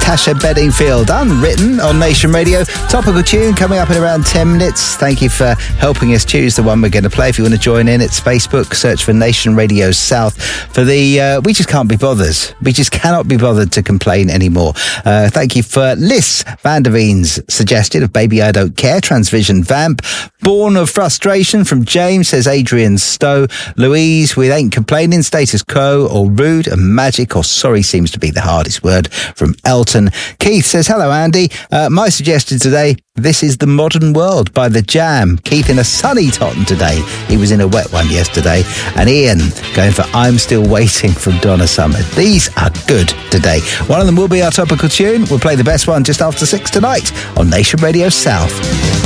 Tasha Bedingfield, Unwritten on Nation Radio. Topical tune coming up in around 10 minutes. Thank you for helping us choose the one we're going to play. If you want to join in, it's Facebook. Search for Nation Radio South for the We Just Can't Be Bothered. We just cannot be bothered to complain anymore. Thank you for Liz Van der Veen's suggested of Baby I Don't Care, Transvision Vamp. Born of Frustration from James, says Adrian Stowe. Louise with Ain't Complaining, Status Quo or Rude and Magic or Sorry seems to be the hardest word from Elton. Keith says, hello Andy. My suggestion today, This Is the Modern World by The Jam. Keith in a sunny Totton today. He was in a wet one yesterday. And Ian going for I'm Still Waiting from Donna Summer. These are good today. One of them will be our topical tune. We'll play the best one just after 6 tonight on Nation Radio South.